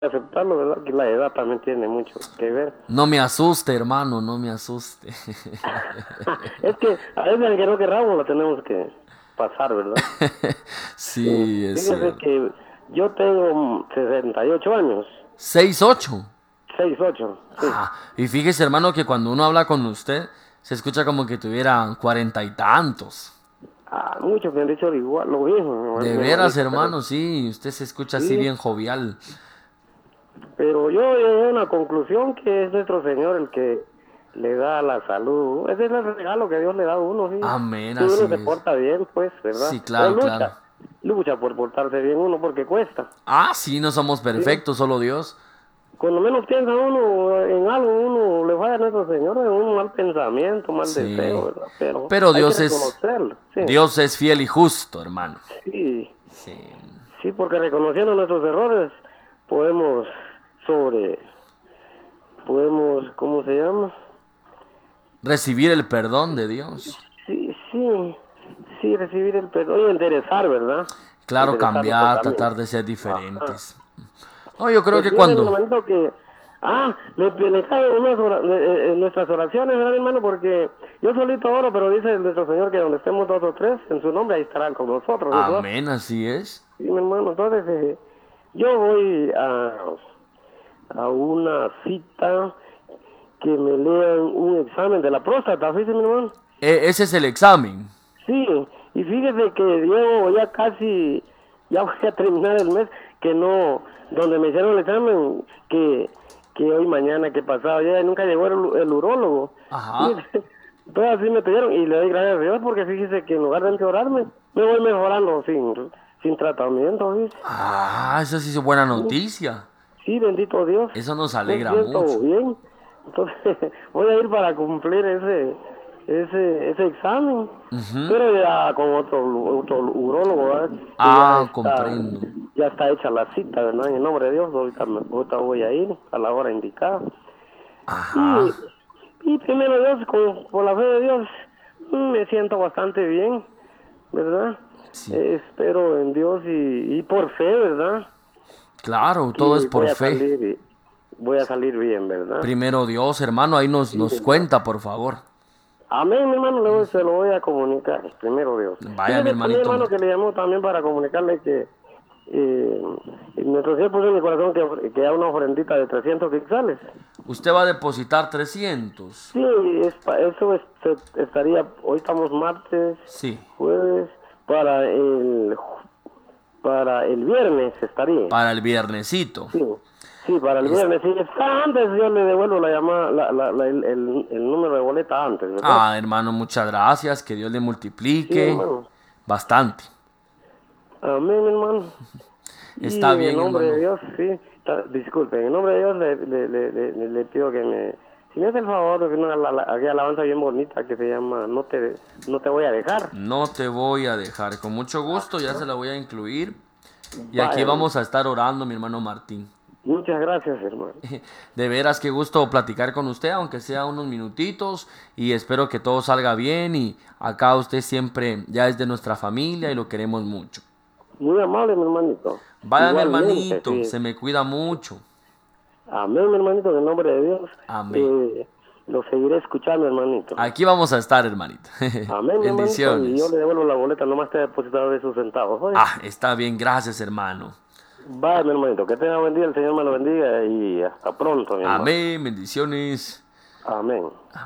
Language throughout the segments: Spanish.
aceptarlo, ¿verdad? Que la edad también tiene mucho que ver. No me asuste, hermano, no me asuste. Es que a veces, aunque no querramos, lo tenemos que pasar, ¿verdad? Sí. Sí, es Fíjese cierto. que yo tengo 68 años, 6'8". 68, sí. Ah, y fíjese, hermano, que cuando uno habla con usted, se escucha como que tuviera 40 y tantos. Ah, muchos me han dicho igual, lo mismo, De mi veras, hermanito, pero hermano, sí, usted se escucha así sí. bien jovial. Pero yo llegué a una conclusión que es nuestro Señor el que le da la salud. Ese es el regalo que Dios le da a uno, sí. Amén, Si uno así se es. porta bien, pues, ¿verdad? Sí, O claro, claro. lucha por portarse bien uno porque cuesta, Ah, sí, no somos ¿sí? perfectos, solo Dios. Cuando menos piensa uno en algo, uno le falla a nuestro Señor en un mal pensamiento, mal deseo, Sí. ¿verdad? Pero Pero hay que reconocerlo, sí. Dios es fiel y justo, hermano. Sí, Sí. sí, porque reconociendo nuestros errores podemos sobre, ¿cómo se llama? Recibir el perdón de Dios. Sí, sí, sí, recibir el perdón y enderezar, ¿verdad? Claro, Enderezar nuestro cambiar, camino. tratar de ser Ajá. diferentes. No, yo creo Pues que fíjate, mi cuando... hermanito, que... le caen nuestras oraciones, ¿verdad, mi hermano? Porque yo solito oro, pero dice nuestro Señor que donde estemos dos o tres, en su nombre, ahí estarán con nosotros, ¿verdad? Amén, así es. Sí, mi hermano, entonces yo voy a una cita que me lean un examen de la próstata, fíjese, mi hermano. Ese es el examen. Sí, y fíjese que Diego ya casi, ya voy a terminar el mes, que no, donde me hicieron el examen, que hoy, mañana, que pasado, ya nunca llegó el urólogo. Ajá. Fíjese, pues así me pidieron, y le doy gracias a Dios, porque fíjese que en lugar de empeorarme, me voy mejorando sin tratamiento, ¿viste? Ah, esa sí es buena noticia. Sí, bendito Dios, Eso nos me alegra siento mucho. bien. Entonces, voy a ir para cumplir ese examen, Ujú. pero ya con otro urólogo, ¿verdad? Que Ah, comprendo. ya está hecha la cita, ¿verdad? En el nombre de Dios, ahorita voy a ir a la hora indicada. Y, Ajá. y primero Dios, por la fe de Dios, me siento bastante bien, ¿verdad? Sí. Espero en Dios y por fe, ¿verdad? Claro, todo es Que por fe. voy a salir bien, ¿verdad? Primero Dios, hermano, ahí Sí, nos ¿verdad? cuenta, por favor. Amén, mi hermano, se lo voy a comunicar, primero Dios. Vaya, mi Fíjese también, hermanito hermano, que Martín. le llamó también para comunicarle que eh, nuestro Señor puso en mi corazón que hay una ofrendita de 300 quetzales. Usted va a depositar 300. Sí, eso estaría, hoy estamos martes, Sí, jueves, para para el viernes estaría. para el viernesito. Sí, sí, para el Es- viernes. Si está antes, yo le devuelvo la llamada, el número de boleta antes, ¿verdad? Ah, hermano, muchas gracias. Que Dios le Sí, multiplique hermano. bastante. Amén, hermano. Y Está en el bien, nombre de hermano. Dios, sí, disculpe, en el nombre de Dios le pido que si me hace el favor de una aquella alabanza bien bonita que se llama No te voy a dejar. No te voy a dejar. Con mucho gusto, ya se la voy a incluir. Y aquí Vaya, vamos a estar orando, mi hermano Martín. muchas gracias, hermano. De veras, qué gusto platicar con usted, aunque sea unos minutitos. Y espero que todo salga bien. Y acá usted siempre ya es de nuestra familia y lo queremos mucho. Muy amable, mi hermanito. Vaya, mi Igualmente, hermanito, sí. se me cuida mucho. Amén, mi hermanito, en el nombre de Dios. Amén. Eh, lo seguiré escuchando, hermanito. Aquí vamos a estar, hermanito. Amén, mi hermanito, y yo Bendiciones. le devuelvo la boleta, nomás te he depositado de sus centavos, oye. Ah, está bien, gracias, hermano. Vaya, mi hermanito, que tenga buen día, el Señor me lo bendiga y hasta pronto, mi hermano. Amén, bendiciones. Amén.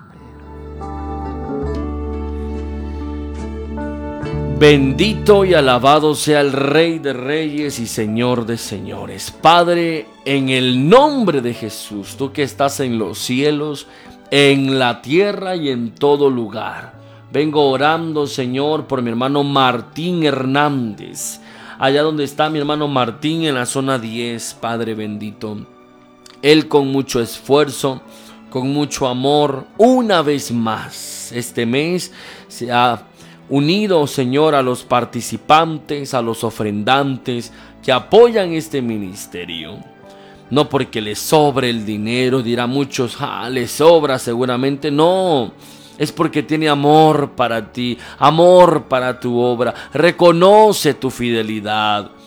Bendito y alabado sea el Rey de Reyes y Señor de Señores. Padre, en el nombre de Jesús, tú que estás en los cielos, en la tierra y en todo lugar. Vengo orando, Señor, por mi hermano Martín Hernández. Allá donde está mi hermano Martín en la zona 10, Padre bendito. Él con mucho esfuerzo, con mucho amor, una vez más, este mes se ha unido, Señor, a los participantes, a los ofrendantes que apoyan este ministerio. No porque les sobre el dinero, dirá muchos, les sobra seguramente, no. Es porque tiene amor para ti, amor para tu obra, reconoce tu fidelidad.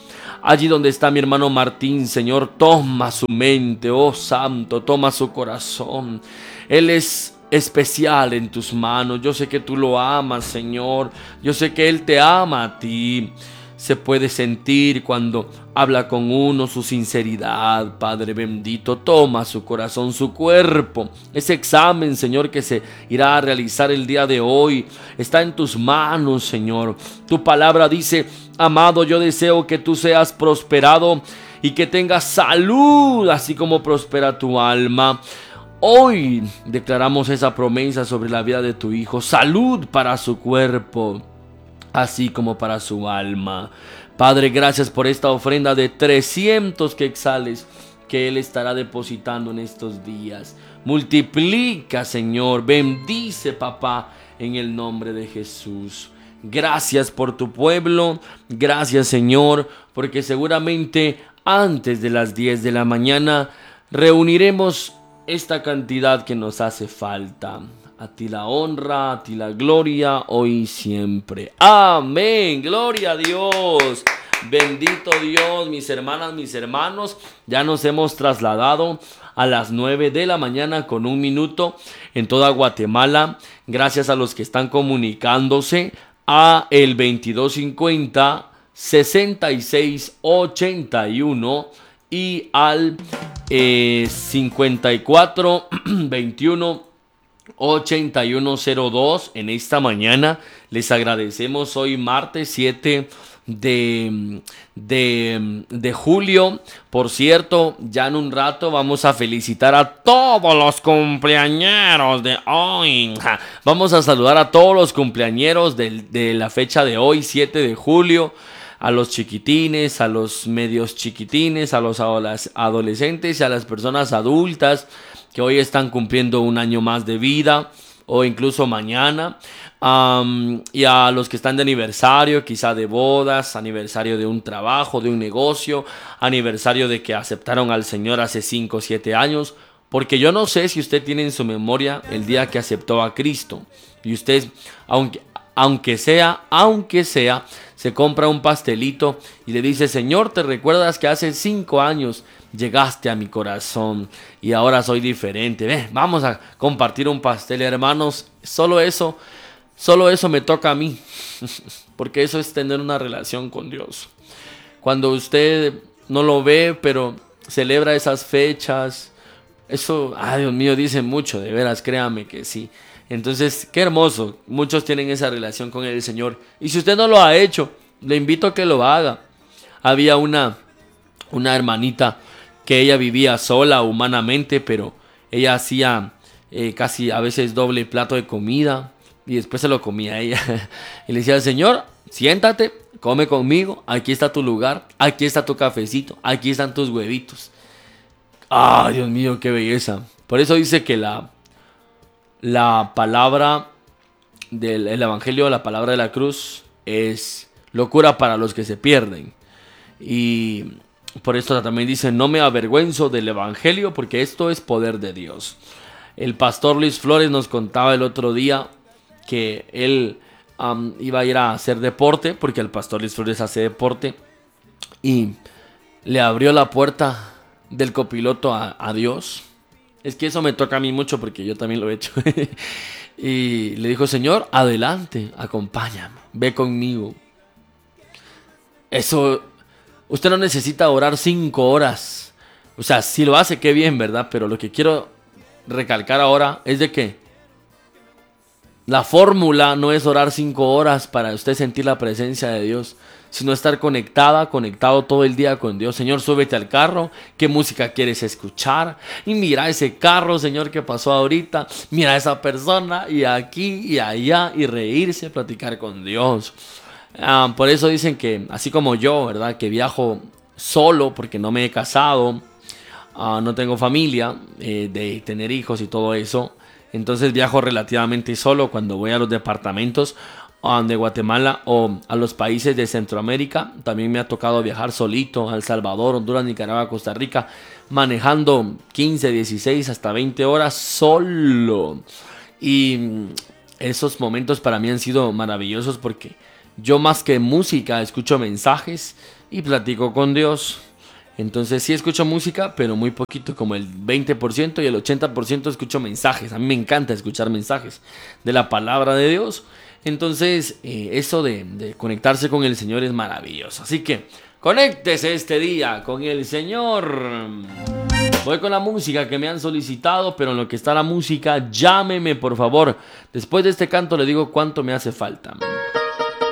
Allí donde está mi hermano Martín, Señor, toma su mente, oh Santo, toma su corazón. Él es especial en tus manos. Yo sé que tú lo amas, Señor. Yo sé que Él te ama a ti. Se puede sentir cuando habla con uno su sinceridad, Padre bendito. Toma su corazón, su cuerpo. Ese examen, Señor, que se irá a realizar el día de hoy, está en tus manos, Señor. Tu palabra dice: amado, yo deseo que tú seas prosperado y que tengas salud, así como prospera tu alma. Hoy declaramos esa promesa sobre la vida de tu hijo: salud para su cuerpo, así como para su alma. Padre, gracias por esta ofrenda de 300 quetzales que Él estará depositando en estos días. Multiplica, Señor, bendice, papá, en el nombre de Jesús. Gracias por tu pueblo, gracias, Señor, porque seguramente antes de las 10 de la mañana reuniremos esta cantidad que nos hace falta. A ti la honra, a ti la gloria, hoy y siempre. Amén. Gloria a Dios. Bendito Dios, mis hermanas, mis hermanos. Ya nos hemos trasladado a las 9 de la mañana con 1 minuto en toda Guatemala. Gracias a los que están comunicándose a el 2250 6681 y al 54 21 8102. En esta mañana les agradecemos. Hoy martes 7 de julio. Por cierto, ya en un rato vamos a felicitar a todos los cumpleañeros de hoy. Vamos a saludar a todos los cumpleañeros de la fecha de hoy, 7 de julio. A los chiquitines, a los medios chiquitines, a los adolescentes y a las personas adultas que hoy están cumpliendo un año más de vida o incluso mañana. Y a los que están de aniversario, quizá de bodas, aniversario de un trabajo, de un negocio, aniversario de que aceptaron al Señor hace 5 o 7 años. Porque yo no sé si usted tiene en su memoria el día que aceptó a Cristo. Y usted, aunque sea, se compra un pastelito y le dice: Señor, ¿te recuerdas que hace 5 años llegaste a mi corazón y ahora soy diferente? Ven, vamos a compartir un pastel, hermanos. Solo eso me toca a mí, porque eso es tener una relación con Dios. Cuando usted no lo ve, pero celebra esas fechas, eso, Dios mío, dice mucho, de veras, créame que sí. Entonces, qué hermoso. Muchos tienen esa relación con el Señor. Y si usted no lo ha hecho, le invito a que lo haga. Había una hermanita que ella vivía sola humanamente, pero ella hacía casi a veces doble plato de comida y después se lo comía ella. Y le decía: Señor, siéntate, come conmigo. Aquí está tu lugar, aquí está tu cafecito, aquí están tus huevitos. Dios mío, qué belleza. Por eso dice que la palabra del evangelio, la palabra de la cruz, es locura para los que se pierden. Y por esto también dice: no me avergüenzo del evangelio, porque esto es poder de Dios. El pastor Luis Flores nos contaba el otro día que él iba a ir a hacer deporte, porque el pastor Luis Flores hace deporte, y le abrió la puerta del copiloto a Dios. Es que eso me toca a mí mucho porque yo también lo he hecho. Y le dijo: Señor, adelante, acompáñame, ve conmigo. Eso, usted no necesita orar 5 horas. O sea, si lo hace, qué bien, ¿verdad? Pero lo que quiero recalcar ahora es de que la fórmula no es orar 5 horas para usted sentir la presencia de Dios, sino estar conectado todo el día con Dios. Señor, súbete al carro, ¿qué música quieres escuchar? Y mira ese carro, Señor, que pasó ahorita, mira a esa persona, y aquí y allá, y reírse, platicar con Dios. Por eso dicen que, así como yo, ¿verdad?, que viajo solo porque no me he casado, no tengo familia, de tener hijos y todo eso. Entonces viajo relativamente solo cuando voy a los departamentos de Guatemala o a los países de Centroamérica. También me ha tocado viajar solito a El Salvador, Honduras, Nicaragua, Costa Rica, manejando 15, 16 hasta 20 horas solo. Y esos momentos para mí han sido maravillosos porque yo más que música escucho mensajes y platico con Dios. Entonces sí escucho música, pero muy poquito, como el 20% y el 80% escucho mensajes. A mí me encanta escuchar mensajes de la palabra de Dios. Entonces eso de conectarse con el Señor es maravilloso. Así que conéctese este día con el Señor. Voy con la música que me han solicitado, pero en lo que está la música, llámeme por favor. Después de este canto le digo cuánto me hace falta.